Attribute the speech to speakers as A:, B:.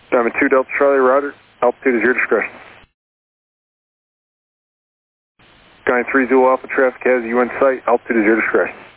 A: Diamond 2 Delta Charlie, roger. Altitude is your discretion. Sky 3 Zulu Alpha traffic has you in sight. Altitude is your discretion.